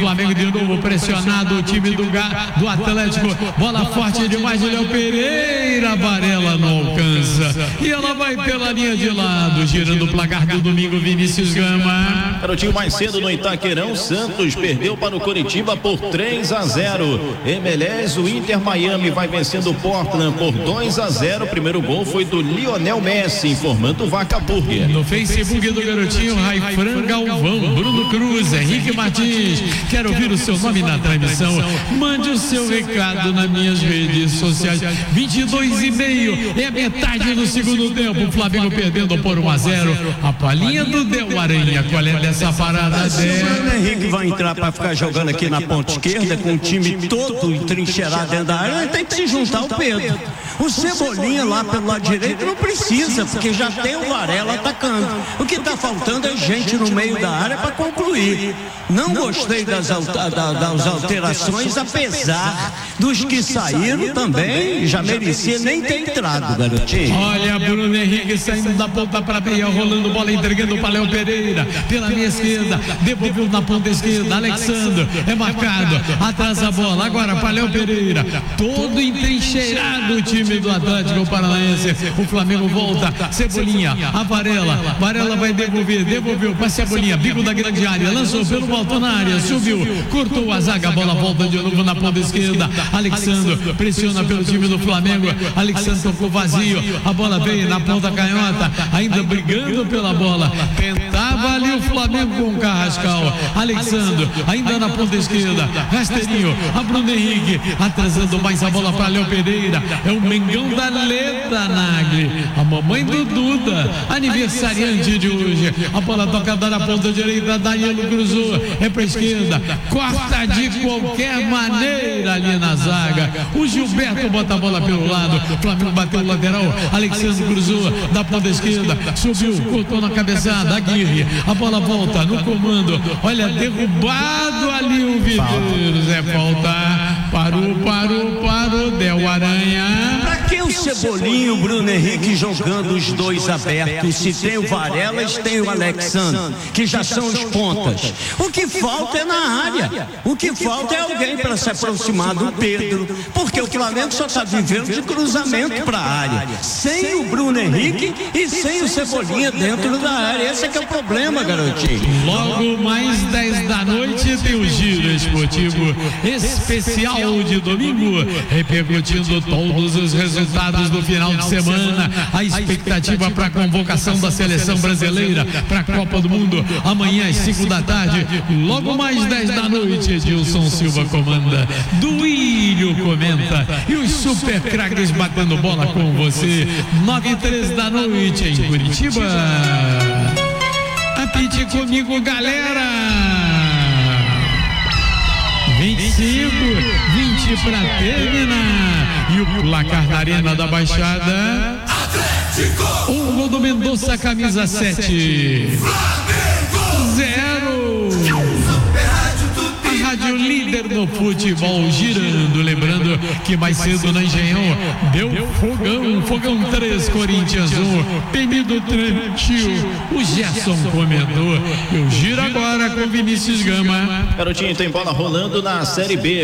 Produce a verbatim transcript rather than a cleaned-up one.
Flamengo de novo pressionado, o time do, do Atlético, bola forte demais de Léo Pereira, Varela não alcança, e ela vai pela linha de lado, girando o placar do domingo, Vinícius Gama. Garotinho, mais cedo no Itaquerão, Santos perdeu para o Coritiba por três a zero. M L S, o Inter Miami vai vencendo o Portland por dois a zero. O primeiro gol foi do Lionel Messi, informando o Vaca Burger. No Facebook do garotinho, Raifran Galvão, Bruno Cruz, Henrique Martins. Quero ouvir o seu nome na transmissão. Mande o seu recado nas minhas redes sociais. vinte e dois e meio, é metade do segundo tempo. O Flamengo perdendo por um a zero. A palhinha do Del Aranha, qual é dessa parada dele? O Henrique vai entrar para ficar jogando aqui na ponta esquerda com o time todo entrincheirado dentro da área, tem que se juntar ao Pedro. O Cebolinha lá pelo lado direito não precisa, porque já tem o Varela atacando. O que está faltando é gente no meio da área para concluir. Não gostei das, alta, da, das alterações, apesar dos que saíram também, já merecia nem ter entrado, garotinho. Olha, Bruno Henrique saindo da ponta para meia, rolando bola, entregando para Léo Pereira, pela minha esquerda, devolveu na ponta esquerda, Alexandre, é marcado, atrás a bola, agora para Léo Pereira, todo entrincheirado o time do Atlético Paranaense. O Flamengo volta, Cebolinha, a Varela, Varela vai devolver, devolveu para Cebolinha, bico da grande área, lançou pelo volta na área, subiu, cortou a zaga, a bola volta de novo na ponta esquerda, Alexandre pressiona pelo time do Flamengo, Alexandre tocou vazio, a bola veio na ponta canhota, ainda brigando pela bola, tentava ali o Flamengo com o Carrascal, Alexandre ainda na ponta esquerda, rasteirinho, a Bruno Henrique, atrasando mais a bola para Léo Pereira, é o Mengão da Leda Nagli, a mamãe do Duda, aniversariante de hoje, a bola tocada na ponta direita, Danilo cruzou, é para esquerda, corta de qualquer maneira ali na zaga, o Gilberto bota a bola pelo lado, o Flamengo bateu o lateral, Alexandre cruzou, da ponta esquerda, subiu, cortou na cabeçada, Aguirre, a bola volta no comando, olha, derrubado ali o Videiros, é falta, parou, parou, parou, Del Aranha. Pra que o Cebolinha e o Bruno Henrique jogando os dois abertos? Se tem o Varela e tem o Alexandre, que já são os pontas. O que falta é na área. O que falta é alguém para se aproximar do Pedro, porque o Flamengo só está vivendo de cruzamento para a área, sem o Bruno Henrique e sem o Cebolinha dentro da área. Esse é que é o problema, garotinho. Logo mais dez da noite tem o Giro Esportivo Especial de domingo, repercutindo todos os resultados do final de semana, a expectativa para a convocação da seleção brasileira para a Copa do Mundo, amanhã às cinco da tarde, logo mais dez da noite, Edilson Silva comanda, Duílio comenta, e os super craques batendo bola com você, nove e três da noite em Curitiba. Apite comigo, galera. vinte e cinco, vinte para terminar. E o placar na Arena da Baixada. Atlético. Um gol do Mendonça, camisa sete. Flamengo. Zero. A rádio líder no futebol girando. Lembrando que mais cedo na Engenhão deu fogão. Fogão três, Corinthians um. Penido transmitiu. O Gerson comentou. Eu giro agora com Vinícius Gama. Garotinho, tem bola rolando na Série B.